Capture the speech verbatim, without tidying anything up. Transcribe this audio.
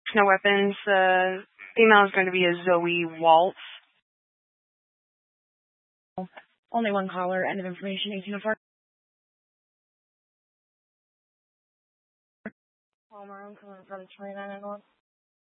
No weapons. Uh, female is going to be a Zoe Waltz. Only one caller. End of information. eighteen oh four. Palmer, I'm coming from twenty-nine and one.